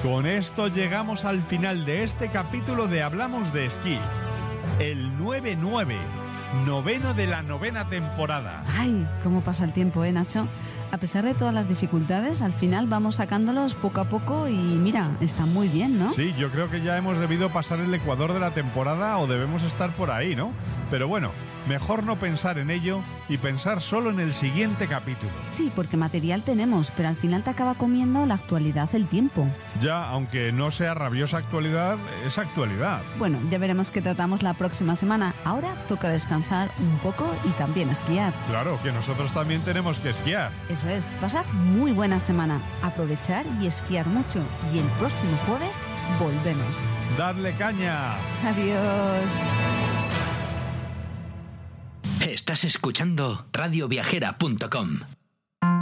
Con esto llegamos al final de este capítulo de Hablamos de Esquí. El 9-9, noveno de la 9ª temporada. Ay, cómo pasa el tiempo, Nacho. A pesar de todas las dificultades, al final vamos sacándolos poco a poco y mira, está muy bien, ¿no? Sí, yo creo que ya hemos debido pasar el ecuador de la temporada o debemos estar por ahí, ¿no? Pero bueno, mejor no pensar en ello y pensar solo en el siguiente capítulo. Sí, porque material tenemos, pero al final te acaba comiendo la actualidad el tiempo. Ya, aunque no sea rabiosa actualidad, es actualidad. Bueno, ya veremos qué tratamos la próxima semana. Ahora toca descansar un poco y también esquiar. Claro, que nosotros también tenemos que esquiar. Eso es, pasad muy buena semana. Aprovechar y esquiar mucho. Y el próximo jueves volvemos. ¡Dadle caña! Adiós. Estás escuchando radioviajera.com.